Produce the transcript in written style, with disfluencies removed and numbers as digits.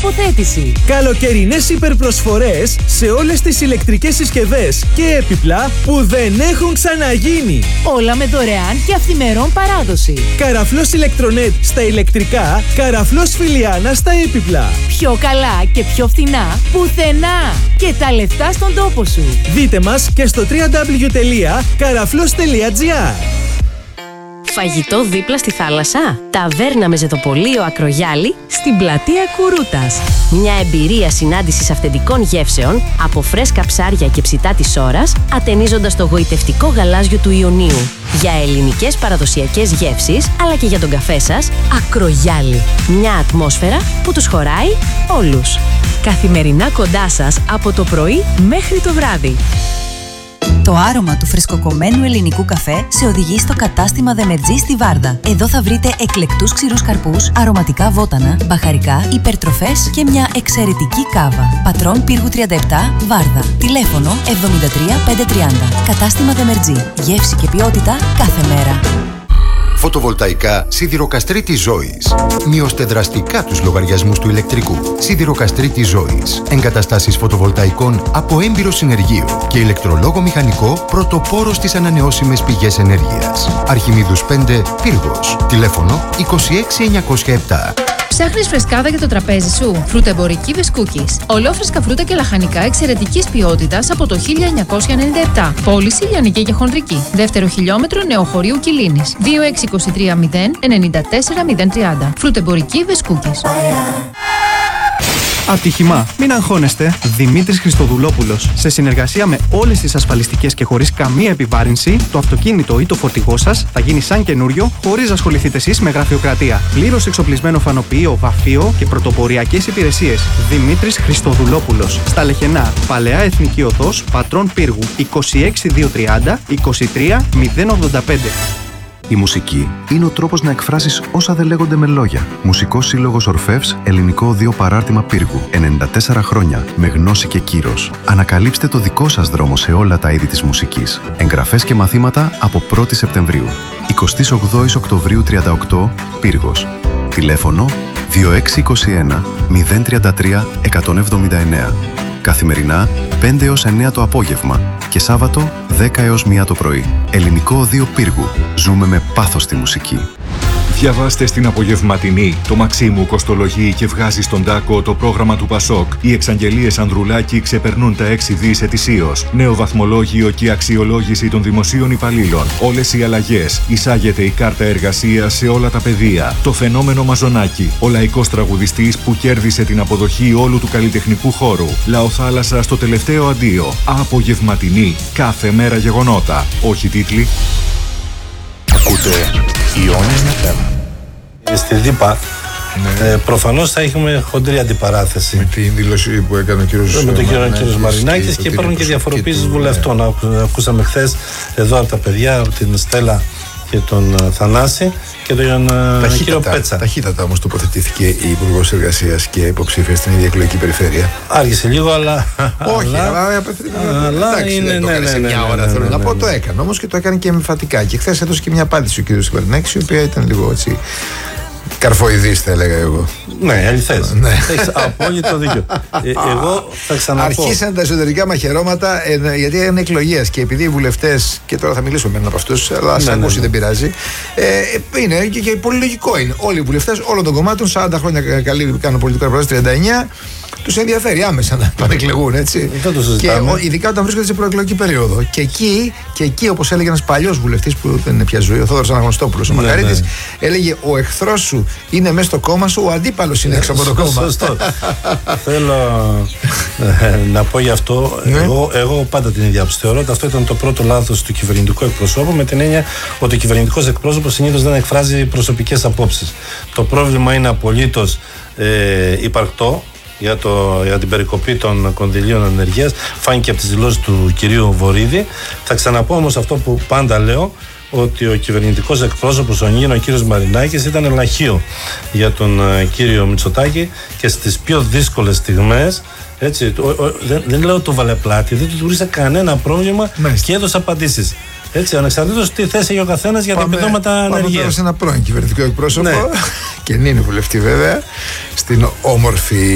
τοποθέτηση. Καλοκαιρινές υπερπροσφορές σε όλες τις ηλεκτρικές συσκευές και έπιπλα που δεν έχουν ξαναγίνει. Όλα με δωρεάν και αυθημερών παράδοση. Καραφλός Ηλεκτρονέτ στα ηλεκτρικά, Καραφλός Φιλιάνα στα έπιπλα. Πιο καλά και πιο φθηνά πουθενά. Και τα λεφτά στον τόπο σου. Δείτε μας και στο www.karaflos.gr. Φαγητό δίπλα στη θάλασσα. Ταβέρνα με ζεδοπολείο Ακρογιάλη στην πλατεία Κουρούτας. Μια εμπειρία συνάντησης αυθεντικών γεύσεων από φρέσκα ψάρια και ψητά της ώρας, ατενίζοντας το γοητευτικό γαλάζιο του Ιωνίου. Για ελληνικές παραδοσιακές γεύσεις, αλλά και για τον καφέ σας, Ακρογιάλη. Μια ατμόσφαιρα που τους χωράει όλους. Καθημερινά κοντά σας από το πρωί μέχρι το βράδυ. Το άρωμα του φρεσκοκομμένου ελληνικού καφέ σε οδηγεί στο κατάστημα Δεμετζή στη Βάρδα. Εδώ θα βρείτε εκλεκτούς ξηρούς καρπούς, αρωματικά βότανα, μπαχαρικά, υπερτροφές και μια εξαιρετική κάβα. Πατρών Πύργου 37, Βάρδα. Τηλέφωνο 73 530. Κατάστημα Δεμετζή. Γεύση και ποιότητα κάθε μέρα. Φωτοβολταϊκά Σιδηροκαστρίτης Ζώης. Μειώστε δραστικά τους λογαριασμούς του ηλεκτρικού. Σιδηροκαστρίτης Ζώης. Εγκαταστάσεις φωτοβολταϊκών από έμπειρο συνεργείο και ηλεκτρολόγο μηχανικό πρωτοπόρο στις ανανεώσιμες πηγές ενέργειας. Αρχιμίδους 5, Πύργος. Τηλέφωνο 26907. Ψάχνεις φρεσκάδα για το τραπέζι σου? Φρούτεμπορική Βεσκούκης. Ολόφρεσκα φρούτα και λαχανικά εξαιρετικής ποιότητας από το 1997. Πώληση λιανική και χονδρική. Δεύτερο χιλιόμετρο Νεοχωρίου Κιλίνης. 2623 0 94 030. Φρούτεμπορική Βεσκούκης. Ατύχημα. Μην αγχώνεστε. Δημήτρης Χριστοδουλόπουλος. Σε συνεργασία με όλες τις ασφαλιστικές και χωρίς καμία επιβάρυνση, το αυτοκίνητο ή το φορτηγό σας θα γίνει σαν καινούριο, χωρίς να ασχοληθείτε εσείς με γραφειοκρατία. Πλήρως εξοπλισμένο φανοποιείο, βαφείο και πρωτοποριακές υπηρεσίες. Δημήτρης Χριστοδουλόπουλος. Στα Λεχενά. Παλαιά Εθνική Οδός, Πατρών Πύργου. 26230 23 085. Η μουσική είναι ο τρόπος να εκφράσεις όσα δεν λέγονται με λόγια. Μουσικός Σύλλογος Ορφεύς, Ελληνικό Οδείο Παράρτημα Πύργου. 94 χρόνια με γνώση και κύρος. Ανακαλύψτε το δικό σας δρόμο σε όλα τα είδη της μουσικής. Εγγραφές και μαθήματα από 1η Σεπτεμβρίου. 28 Οκτωβρίου 38, Πύργος. Τηλέφωνο 2621 033 179. Καθημερινά 5 έως 9 το απόγευμα και Σάββατο 10 έως 1 το πρωί. Ελληνικό Οδείο Πύργου. Ζούμε με πάθος τη μουσική. Διαβάστε στην απογευματινή. Το Μαξίμου κοστολογεί και βγάζει στον τάκο το πρόγραμμα του Πασόκ. Οι εξαγγελίες Ανδρουλάκη ξεπερνούν τα 6 δις ετησίως. Νέο βαθμολόγιο και αξιολόγηση των δημοσίων υπαλλήλων. Όλες οι αλλαγές. Εισάγεται η κάρτα εργασίας σε όλα τα πεδία. Το φαινόμενο Μαζονάκη. Ο λαϊκός τραγουδιστής που κέρδισε την αποδοχή όλου του καλλιτεχνικού χώρου. Λαοθάλασσα στο τελευταίο αντίο. Απογευματινή. Κάθε μέρα γεγονότα. Όχι τίτλοι. Ακούτε Ion FM. Στη ΔΥΠΑ προφανώς θα έχουμε χοντρή αντιπαράθεση με την δήλωση που έκανε ο κύριος Μαρινάκης και υπάρχουν και διαφοροποίησεις βουλευτών. Ακούσαμε χθες εδώ από τα παιδιά, από την Στέλλα και τον Θανάση και τον κύριο Πέτσα. Ταχύτατα όμως τοποθετήθηκε η Υπουργός Εργασίας και υποψήφια στην ίδια εκλογική περιφέρεια. Άργησε λίγο, αλλά. Όχι, αλλά είναι. Το έκανε σε μια ώρα, θέλω να πω. Το έκανε όμως και το έκανε και εμφατικά. Και χθες έδωσε και μια απάντηση ο κύριος Μαρινάκης, η οποία ήταν λίγο έτσι. Καρφοειδής, θα έλεγα εγώ. Ναι, αληθές. Έχεις απόλυτο δίκιο. Εγώ θα ξαναπώ. Αρχίσαν τα εσωτερικά μαχαιρώματα γιατί είναι εκλογές και επειδή οι βουλευτές, και τώρα θα μιλήσουμε με έναν από αυτούς, αλλά ας ακούσει, δεν πειράζει. Είναι και πολύ λογικό είναι. Όλοι οι βουλευτές όλων των κομμάτων, 40 χρόνια καλή κάνουν πολιτικό ρεπορτάζ, 39. Τους ενδιαφέρει άμεσα να πανεκλεγούν, έτσι. Και ειδικά όταν βρίσκονται σε προεκλογική περίοδο. Και εκεί, όπως έλεγε ένας παλιός βουλευτής που δεν είναι πια ζωή, ο Θόδωρος Αναγνωστόπουλος, ο Μαργαρίτης, έλεγε: ο εχθρός σου είναι μέσα στο κόμμα σου, ο αντίπαλος είναι έξω από το κόμμα. Σωστό. Θέλω να πω γι' αυτό. Εγώ πάντα την ίδια άποψη θεωρώ ότι αυτό ήταν το πρώτο λάθος του κυβερνητικού εκπροσώπου, με την έννοια ότι ο κυβερνητικός εκπρόσωπος συνήθως δεν εκφράζει προσωπικές απόψεις. Το πρόβλημα είναι απολύτως υπαρκτό. Για την περικοπή των κονδυλίων ενεργείας, φάνηκε από τις δηλώσεις του κυρίου Βορίδη. Θα ξαναπώ όμως αυτό που πάντα λέω, ότι ο κυβερνητικός εκπρόσωπος, ο κύριος Μαρινάκης, ήταν ελαχείο για τον κύριο Μητσοτάκη και στις πιο δύσκολες στιγμές, έτσι, δεν λέω το βαλεπλάτη, δεν του βρίσκεται κανένα πρόβλημα και έδωσε απαντήσεις. Έτσι, ανεξαρτήτως τι θέση έχει ο καθένας για τα επιδόματα ανεργίας. Πάμε τώρα σε ένα πρώην κυβερνητικό εκπρόσωπο, και είναι βουλευτή βέβαια, στην όμορφη